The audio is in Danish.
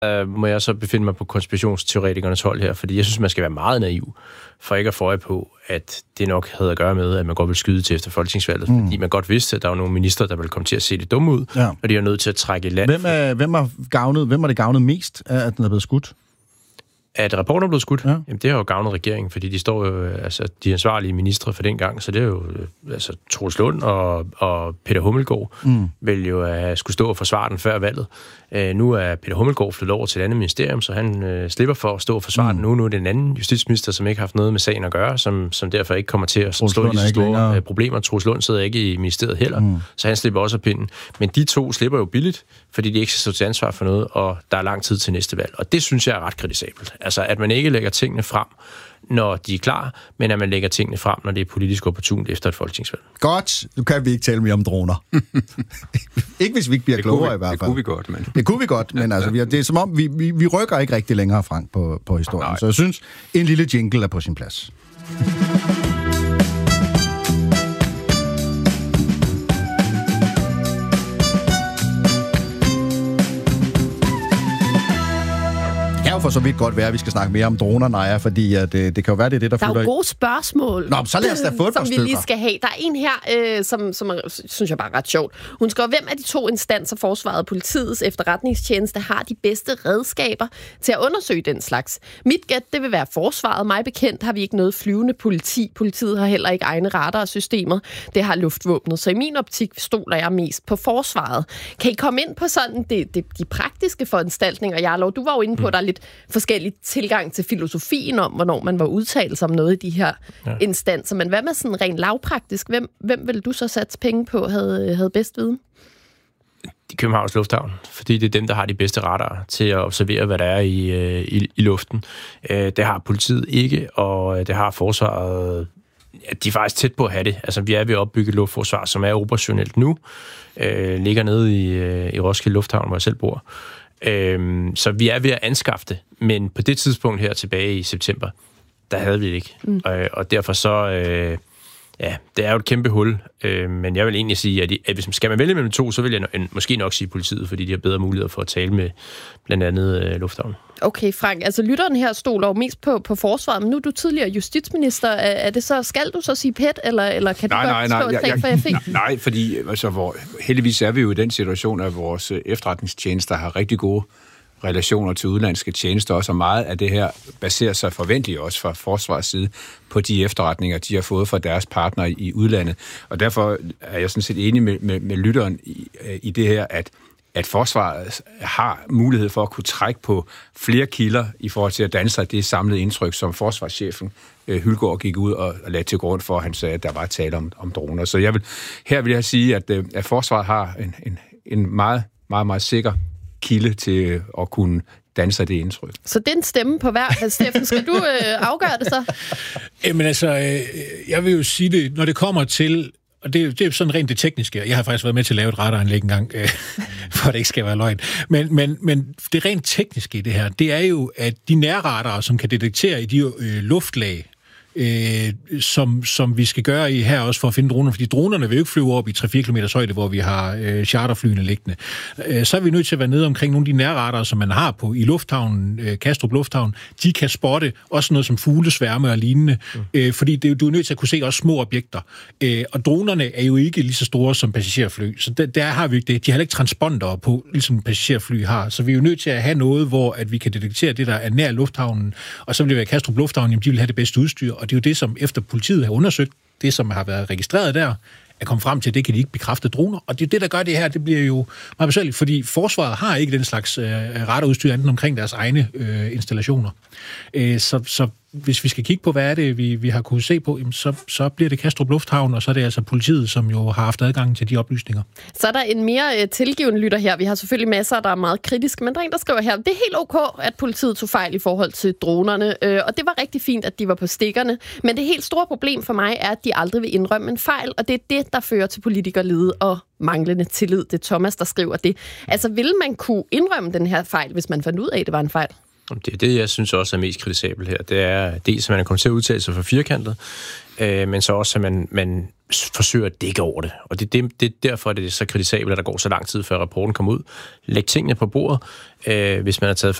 må jeg så befinde mig på konspirationsteoretikernes hold her, fordi jeg synes, man skal være meget naiv, for ikke at få øje på, at det nok havde at gøre med, at man godt vil skyde til efter folketingsvalget, fordi man godt vidste, at der var nogle minister, der ville komme til at se det dumme ud, og de er nødt til at trække i land. Hvem har det gavnet mest af, at den er blevet skudt? At rapporten er blevet skudt? Ja. Jamen, det har jo gavnet regeringen, fordi de står jo, altså, de ansvarlige ministre for den gang, så det er jo, altså, Troels Lund og Peter Hummelgaard vil jo skulle stå og forsvare den før valget. Nu er Peter Hummelgaard flyttet over til et andet ministerium, så han slipper for at stå og forsvare den. Nu er det en anden justitsminister, som ikke har haft noget med sagen at gøre, som derfor ikke kommer til at stå i de store problemer. Troels Lund sidder ikke i ministeriet heller, så han slipper også af pinden. Men de to slipper jo billigt, fordi de ikke skal stå til ansvar for noget, og der er lang tid til næste valg. Og det synes jeg er ret kritisabelt. Altså, at man ikke lægger tingene frem, når de er klar, men at man lægger tingene frem, når det er politisk opportunt efter et folketingsvalg. Godt, nu kan vi ikke tale mere om droner. Ikke hvis vi ikke bliver klogere i hvert fald. Det kunne vi godt, men... Det kunne vi godt, men altså, det er som om, vi rykker ikke rigtig længere frem på historien. Nej. Så jeg synes, en lille jingle er på sin plads. For så vidt godt være, at vi skal snakke mere om droner, Naja, fordi at, det kan jo være, det er det, der fylder. Der er jo gode spørgsmål. Nå, så lad os da få et par stykker. Som vi lige skal have. Der er en her, som synes jeg bare er ret sjovt. Hun skriver, hvem af de to instanser, forsvaret, politiets efterretningstjeneste, har de bedste redskaber til at undersøge den slags? Mit gæt, det vil være forsvaret. Mig bekendt har vi ikke noget flyvende politi. Politiet har heller ikke egne radarsystemer. Det har luftvåbnet. Så i min optik stoler jeg mest på forsvaret. Kan I komme ind på sådan de praktiske foranstaltninger? Jarlov, du var jo inde på, der er lidt forskellig tilgang til filosofien om, hvornår man var udtalt sig om noget i de her instanser. Men hvad med sådan rent lavpraktisk? Hvem vil du så sætte penge på, havde bedst viden? I Københavns Lufthavn, fordi det er dem, der har de bedste radarer til at observere, hvad der er i luften. Det har politiet ikke, og det har forsvaret. Ja, de er faktisk tæt på at have det. Altså, vi er ved at opbygge et luftforsvar, som er operationelt nu. Ligger nede i Roskilde Lufthavn, hvor jeg selv bor. Så vi er ved at anskaffe det, men på det tidspunkt her tilbage i september, der havde vi det ikke. Og derfor så, det er jo et kæmpe hul, men jeg vil egentlig sige, at hvis man skal vælge mellem to, så vil jeg måske nok sige politiet, fordi de har bedre muligheder for at tale med blandt andet lufthavnen. Okay, Frank, altså lytteren her stoler jo mest på forsvaret, men nu er du tidligere justitsminister. Er det så, skal du så sige PET, eller kan du godt stå og tænke, hvad jeg fik? Nej, fordi altså, heldigvis er vi jo i den situation, at vores efterretningstjenester har rigtig gode relationer til udenlandske tjenester også, og meget af det her baserer sig forventeligt også fra forsvarets side på de efterretninger, de har fået fra deres partnere i udlandet. Og derfor er jeg sådan set enig med lytteren i det her, at forsvaret har mulighed for at kunne trække på flere kilder i forhold til at danne sig det samlede indtryk, som forsvarschefen Hylgaard gik ud og lagde til grund for, at han sagde, at der var tale om droner. Så her vil jeg sige, at forsvaret har en meget, meget, meget sikker kilde til at kunne danne sig det indtryk. Så det er en stemme på hver. Steffen, skal du afgøre det så? Jamen altså, jeg vil jo sige det, når det kommer til, og det er sådan rent det tekniske. Jeg har faktisk været med til at lave et radaranlæg engang, for det ikke skal være løgn. Men det rent tekniske i det her, det er jo, at de nærradarer, som kan detektere i de luftlag, som vi skal gøre i her også for at finde droner, fordi dronerne vil jo ikke flyve op i 3-4 km højde, hvor vi har charterflyene liggende. Så er vi nødt til at være nede omkring nogle af de nærradarer, som man har på i lufthavnen, Kastrup Lufthavn. De kan spotte også noget som fuglesværme og lignende, fordi du er nødt til at kunne se også små objekter. Og dronerne er jo ikke lige så store som passagerfly, så der har vi ikke det. De har ikke transpondere på, ligesom passagerfly har. Så vi er jo nødt til at have noget, hvor at vi kan detektere det, der er nær lufthavnen, og så vil det være Kastrup Lufthavn, jamen de vil have det bedste udstyr. Og det er jo det, som efter politiet har undersøgt, det som har været registreret der, er kommet frem til, det kan de ikke bekræfte droner. Og det er det, der gør det her, det bliver jo meget besværligt, fordi forsvaret har ikke den slags radarudstyr enten omkring deres egne installationer. Så hvis vi skal kigge på, hvad er det, vi har kunnet se på, så bliver det Kastrup Lufthavn, og så er det altså politiet, som jo har haft adgang til de oplysninger. Så er der en mere tilgivende lytter her. Vi har selvfølgelig masser, der er meget kritiske, men der er en, der skriver her, det er helt ok, at politiet tog fejl i forhold til dronerne, og det var rigtig fint, at de var på stikkerne, men det helt store problem for mig er, at de aldrig vil indrømme en fejl, og det er det, der fører til politikerlede og manglende tillid. Det er Thomas, der skriver det. Altså, vil man kunne indrømme den her fejl, hvis man fandt ud af, at det var en fejl? Det er det, jeg synes også er mest kritisabelt her. Det er dels, at man er kommet til at udtale sig for firkantet, men så også, at man forsøger at dække over det. Og det er derfor, det er så kritisabelt, at der går så lang tid, før rapporten kommer ud. Læg tingene på bordet. Hvis man har taget